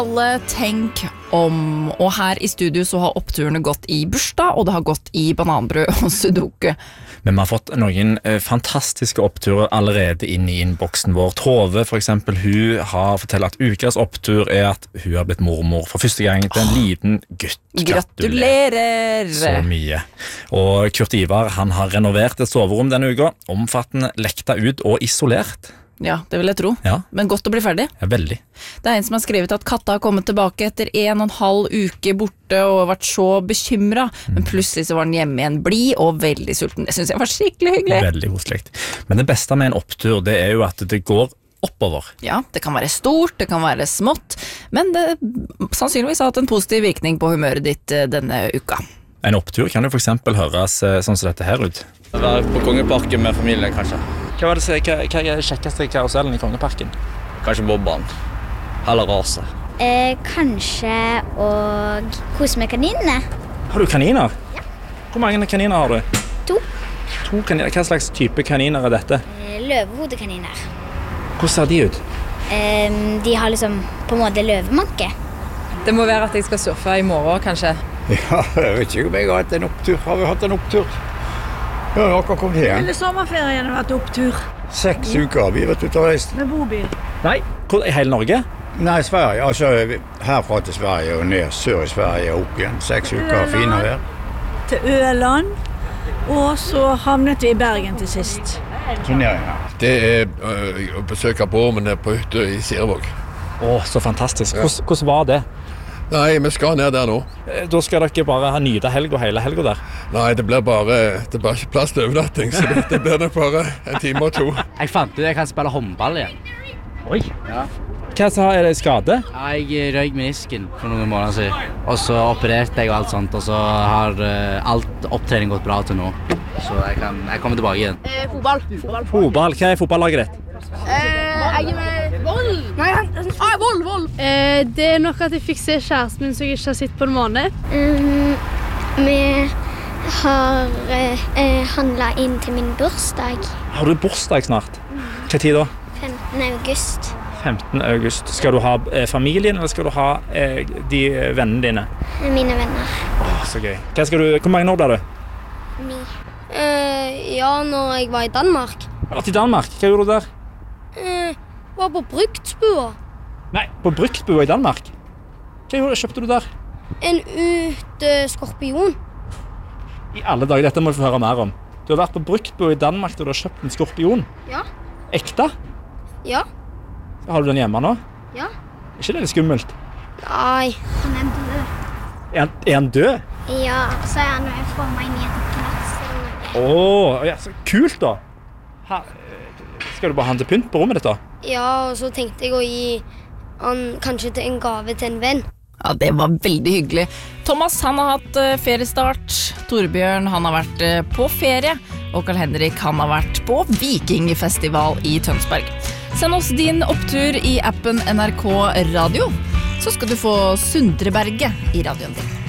Alle tenk om, og her i studio så har oppturene gått i bursdag, og det har gått i bananbrød og sudoku. Men vi har fått noen fantastiske oppturer allerede inn i innboksen vår. Tove for eksempel, hun har fortalt at ukas opptur at hun har blitt mormor for første gang til en liten gutt. Gratulerer! Så mye. Og Kurt Ivar, han har renovert et soverom denne uka, omfattende lekta ut og isolert. Ja, det vil jeg tro. Ja. Men godt å bli ferdig. Ja, veldig. Det en som har skrevet at katta har kommet tilbake etter 1,5 uke borte og vært så bekymret, men plutselig så var den hjemme igjen blid og veldig sulten. Det synes jeg var skikkelig hyggelig. Veldig koselig. Men det beste med en opptur, det er jo at det går oppover. Ja, det kan være stort, det kan være smått, men det sannsynligvis har hatt en positiv virkning på humøret ditt denne uka. En opptur kan jo for eksempel høres sånn som dette her ut. Være på Kongeparken med familien, kanskje. Hva er det kjekkeste karusellen i Kongeparken? Kanskje bobbaen. Eller rase. Kanskje å kose med kaninene. Har du kaniner? Ja. Hvor mange kaniner har du? 2. 2 kaniner. Hva slags type kaniner er dette? Løvehodekaniner. Hvordan ser de ut? De har liksom på en måte løvemanke. Det må være at jeg skal surfe i morgen, kanskje. Ja, jeg vet ikke om jeg har hatt en opptur. Har vi hatt en opptur? Ja, dere har kommet hjem. Hele sommerferien har vært opptur 6 uker har vi vært ute og reist. med bobil. Nei, i hele Norge? Nei, Sverige. Altså herfra til Sverige og ned sør i Sverige og opp igjen. 6 uker fine vær. Til Øland, og så havnet vi i Bergen til sist. Turneringer. Det å besøke bormene på hytta i Sirevåg. Så fantastisk. Hvordan var det? Nei, vi skal ned der nå. Da skal dere bare nyte helg og hele helga der. Nei, det blir ikke plass til overnatting, så det blir nok bare en time og 2. Jeg fant ut jeg kan spille håndball igjen. Oi. Ja. Hva så er det skade? Ja, jeg røyk menisken for noen måneder siden. Og så opererte jeg og alt sånt, og så har alt opptrening gått bra til nå. Så jeg kommer tilbake igjen. Fotball. Hva er fotballaget ditt? Jeg er med Vold. Nei, Vold. Det er nok at jeg fikk se kjæresten min som jeg ikke har sett på en måned. Vi har handlet inn til min bursdag. Har du bursdag snart? Hva tid da? 15. august. 15. august. Skal du ha familien, eller skal du ha de vennene dine? Mine venner. Så gøy. Hvor mange år blir du? 9. Ja, når jeg var i Danmark. Til Danmark? Hva gjorde du der? Var på Bruktbua. Nei, på Bruktbua i Danmark? Hva kjøpte du der? En skorpion. I alle dager, dette må du få høre mer om. Du har vært på Bruktbua i Danmark og du har kjøpt en skorpion. Ja. Ekte? Ja. Har du den hjemme nå? Ja. Ikke det litt skummelt? Nei. Han er død. Er han død? Ja, så er han for meg ned til plass. Ja, så kult da. Skal du bare ha han til pynt på rommet ditt da? Ja, og så tenkte jeg å gi han kanskje til en gave til en venn. Ja, det var veldig hyggelig. Thomas, han har hatt feriestart. Torbjørn, han har vært på ferie. Og Karl Henrik, han har vært på vikingfestival i Tønsberg. Send oss din opptur i appen NRK Radio, så skal du få Sundreberget i radioen din.